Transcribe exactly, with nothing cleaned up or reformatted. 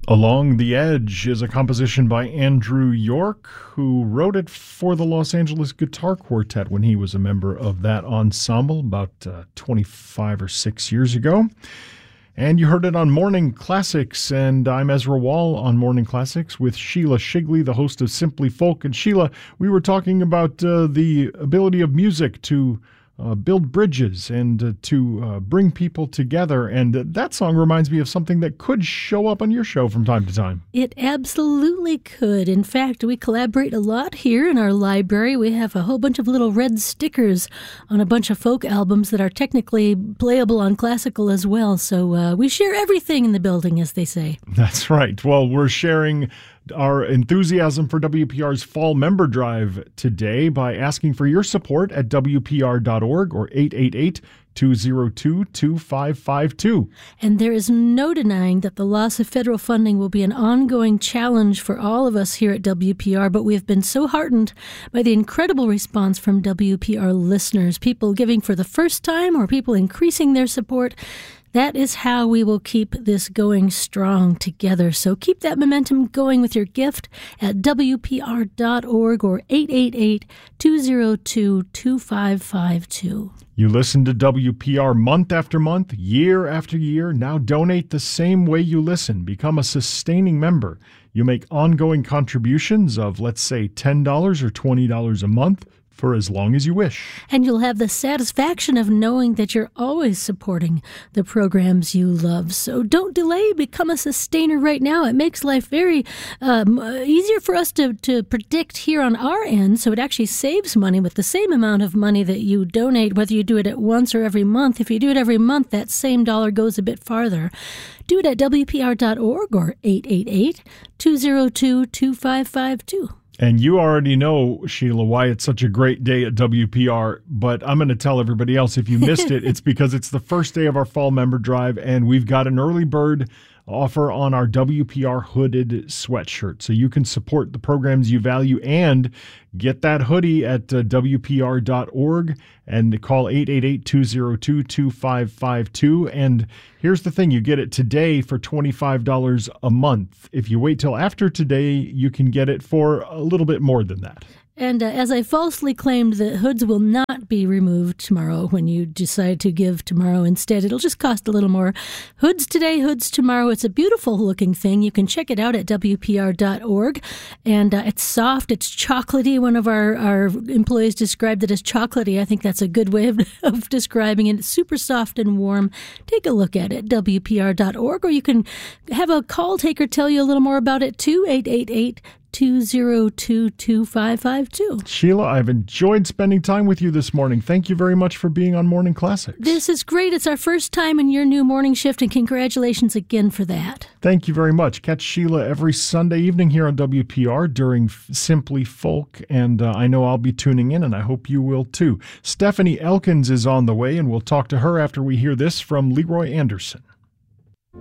Along the Edge is a composition by Andrew York, who wrote it for the Los Angeles Guitar Quartet when he was a member of that ensemble about uh, twenty-five or six years ago. And you heard it on Morning Classics, and I'm Ezra Wall on Morning Classics with Sheila Shigley, the host of Simply Folk. And Sheila, we were talking about uh, the ability of music to Uh, build bridges and uh, to uh, bring people together. And uh, that song reminds me of something that could show up on your show from time to time. It absolutely could. In fact, we collaborate a lot here in our library. We have a whole bunch of little red stickers on a bunch of folk albums that are technically playable on classical as well. So uh, we share everything in the building, as they say. That's right. Well, we're sharing our enthusiasm for W P R's Fall Member Drive today by asking for your support at W P R dot org or eight eight eight, two oh two, two five five two. And there is no denying that the loss of federal funding will be an ongoing challenge for all of us here at W P R, but we have been so heartened by the incredible response from W P R listeners, people giving for the first time or people increasing their support. That is how we will keep this going strong together. So keep that momentum going with your gift at W P R dot org or eight eight eight, two oh two, two five five two. You listen to W P R month after month, year after year. Now donate the same way you listen. Become a sustaining member. You make ongoing contributions of, let's say, ten dollars or twenty dollars a month for as long as you wish. And you'll have the satisfaction of knowing that you're always supporting the programs you love. So don't delay. Become a sustainer right now. It makes life very um, easier for us to, to predict here on our end. So it actually saves money with the same amount of money that you donate, whether you do it at once or every month. If you do it every month, that same dollar goes a bit farther. Do it at W P R dot org or eight eight eight, two oh two, two five five two. And you already know, Sheila, why it's such a great day at W P R, but I'm going to tell everybody else if you missed it, it's because it's the first day of our Fall Member Drive, and we've got an early bird offer on our W P R hooded sweatshirt. So you can support the programs you value and get that hoodie at uh, W P R dot org and call eight eight eight, two oh two, two five five two. And here's the thing, you get it today for twenty-five dollars a month. If you wait till after today, you can get it for a little bit more than that. And uh, as I falsely claimed, the hoods will not be removed tomorrow when you decide to give tomorrow instead. It'll just cost a little more. Hoods today, hoods tomorrow. It's a beautiful looking thing. You can check it out at W P R dot org. And uh, it's soft. It's chocolatey. One of our, our employees described it as chocolatey. I think that's a good way of, of describing it. It's super soft and warm. Take a look at it, W P R dot org. Or you can have a call taker tell you a little more about it too, eight eight eight, two oh two, two five five two. Sheila, I've enjoyed spending time with you this morning. Thank you very much for being on Morning Classics. This is great. It's our first time in your new morning shift, and congratulations again for that. Thank you very much. Catch Sheila every Sunday evening here on W P R during Simply Folk, and uh, I know I'll be tuning in, and I hope you will too. Stephanie Elkins is on the way, and we'll talk to her after we hear this from Leroy Anderson.